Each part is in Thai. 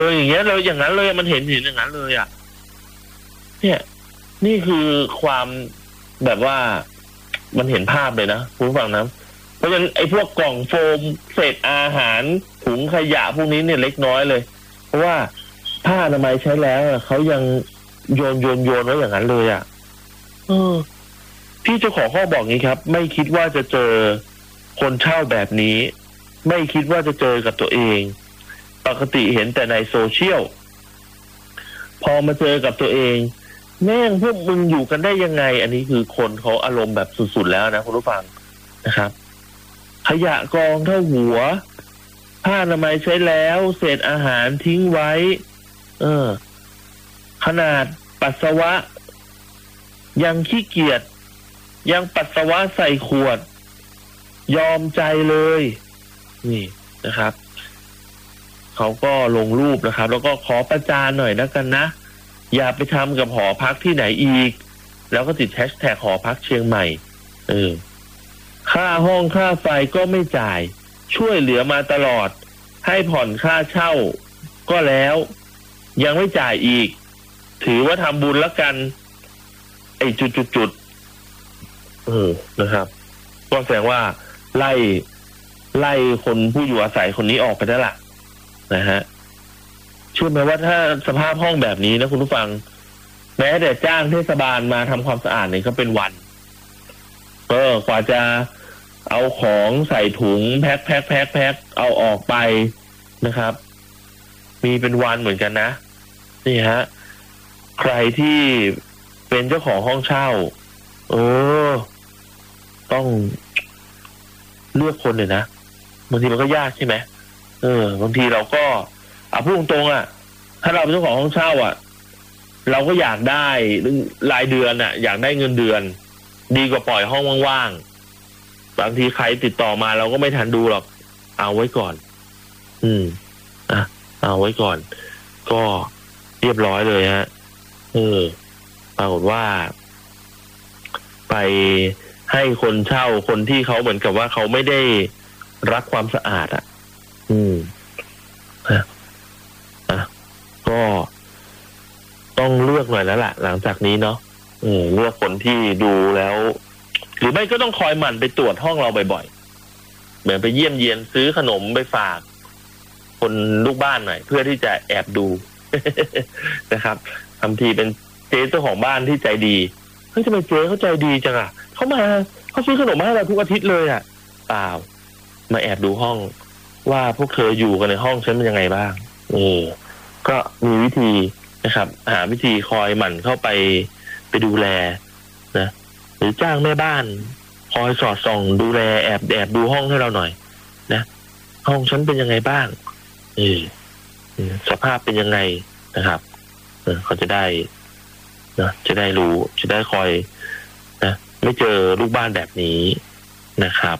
อย่างเงี้ยเราอย่างนั้นเลยมันเห็นอย่างนั้นเลยอ่ะเนี่ยนี่คือความแบบว่ามันเห็นภาพเลยนะคุณผู้ฟังนะเพราะฉะนั้นไอ้พวกกล่องโฟมเศษอาหารถุงขยะพวกนี้เนี่ยเล็กน้อยเลยเพราะว่าผ้าอนามัยใช้แล้วเขายังโยนไว้อย่างนั้นเลยอ่ะพี่เจ้าของห้องบอกงี้ครับไม่คิดว่าจะเจอคนเช่าแบบนี้ไม่คิดว่าจะเจอกับตัวเองปกติเห็นแต่ในโซเชียลพอมาเจอกับตัวเองแม่งพวกมึงอยู่กันได้ยังไงอันนี้คือคนเขาอารมณ์แบบสุดๆแล้วนะคุณผู้ฟังนะครับขยะกองเท่าหัวผ้าอนามัยใช้แล้วเศษอาหารทิ้งไว้ขนาดปัสสาวะยังขี้เกียจยังปัสสาวะใส่ขวดยอมใจเลยนี่นะครับเขาก็ลงรูปนะครับแล้วก็ขอประจานหน่อยนะกันนะอย่าไปทำกับหอพักที่ไหนอีกแล้วก็ติดแฮชแท็กหอพักเชียงใหม่ค่าห้องค่าไฟก็ไม่จ่ายช่วยเหลือมาตลอดให้ผ่อนค่าเช่าก็แล้วยังไม่จ่ายอีกถือว่าทำบุญละกันไอ้จุดนะครับก็แสดงว่าไล่คนผู้อยู่อาศัยคนนี้ออกไปได้ละนะฮะเชื่อไหมว่าถ้าสภาพห้องแบบนี้นะคุณผู้ฟังแม้แต่จ้างเทศบาลมาทำความสะอาดเนี่ยก็เป็นวันกว่าจะเอาของใส่ถุงแพ็คเอาออกไปนะครับมีเป็นวันเหมือนกันนะนี่ฮะใครที่เป็นเจ้าของห้องเช่าต้องเลือกคนเลยนะบางทีมันก็ยากใช่ไหมบางทีเราก็พูดตรงๆถ้าเราเป็นเจ้าของห้องเช่าเราก็อยากได้รายเดือนอยากได้เงินเดือนดีกว่าปล่อยห้องว่างๆบางทีใครติดต่อมาเราก็ไม่ทันดูหรอกเอาไว้ก่อนเอาไว้ก่อนก็เรียบร้อยเลยฮะปรากฏว่าไปให้คนเช่าคนที่เขาเหมือนกับว่าเขาไม่ได้รักความสะอาดก็ต้องเลือกหน่อยแล้วล่ะหลังจากนี้เนาะเลือกคนที่ดูแล้วหรือไม่ก็ต้องคอยหมั่นไปตรวจห้องเราบ่อยๆเหมือนไปเยี่ยมเยียนซื้อขนมไปฝากคนลูกบ้านหน่อยเพื่อที่จะแอบดูนะครับทำทีเป็นเจ๊เจ้าของบ้านที่ใจดีเฮ้ยทำไมเจ๊เขาใจดีจังเขาซื้อขนมมาให้เราทุกอาทิตย์เลยเปล่ามาแอบดูห้องว่าพวกเธออยู่กันในห้องฉันเป็นยังไงบ้างก็มีวิธีนะครับหาวิธีคอยหมั่นเข้าไปดูแลนะหรือจ้างแม่บ้านคอยสอดส่องดูแลแอบดูห้องให้เราหน่อยนะห้องฉันเป็นยังไงบ้างสภาพเป็นยังไงนะครับเขาจะได้นะจะได้รู้จะได้คอยนะไม่เจอลูกบ้านแบบนี้นะครับ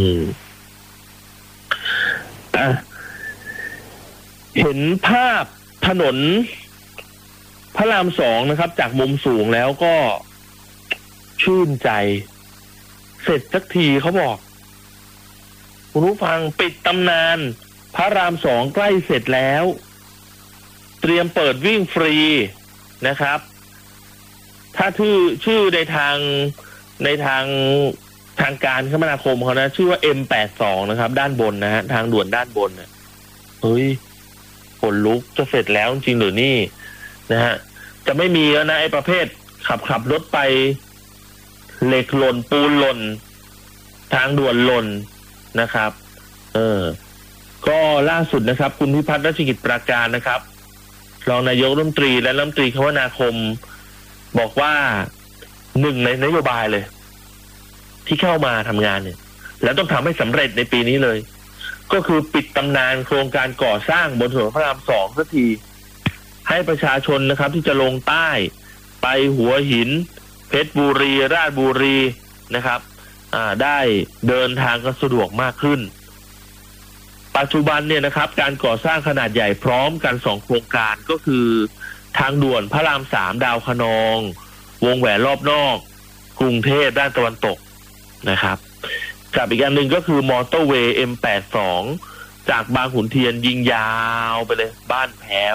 เห็นภาพถนนพระราม2นะครับจากมุมสูงแล้วก็ชื่นใจเสร็จสักทีเขาบอกคุณผู้ฟังปิดตำนานพระราม2ใกล้เสร็จแล้วเตรียมเปิดวิ่งฟรีนะครับถ้าชื่อในทางการคมนาคมเขานะชื่อว่า M82 นะครับด้านบนนะฮะทางด่วนด้านบนเฮ้ยขนลุกจะเสร็จแล้วจริงหรือนี่นะฮะจะไม่มีแล้วนะไอ้ประเภทขับรถไปเหล็กหล่นปูนหล่นทางด่วนหล่นนะครับก็ล่าสุดนะครับคุณพิพัฒน์รัชกิจประการนะครับรองนายกรัฐมนตรีและรัฐมนตรีคมนาคมบอกว่าหนึ่งในนโยบายเลยที่เข้ามาทำงานเนี่ยแล้วต้องทำให้สำเร็จในปีนี้เลยก็คือปิดตำนานโครงการก่อสร้างบนถนนพระราม2สักทีให้ประชาชนนะครับที่จะลงใต้ไปหัวหินเพชรบุรีราชบุรีนะครับได้เดินทางกันสะดวกมากขึ้นปัจจุบันเนี่ยนะครับการก่อสร้างขนาดใหญ่พร้อมกัน2โครงการก็คือทางด่วนพระราม3ดาวคะนองวงแหวนรอบนอกกรุงเทพด้านตะวันตกนะครับกับอีกอันหนึ่งก็คือมอเตอร์เวย์ M82 จากบางขุนเทียนยิงยาวไปเลยบ้านแพ้ว